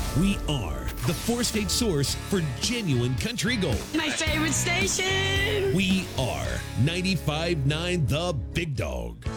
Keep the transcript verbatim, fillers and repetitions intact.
We are the four-state source for genuine country gold. My favorite station. We are ninety-five point nine The Big Dog.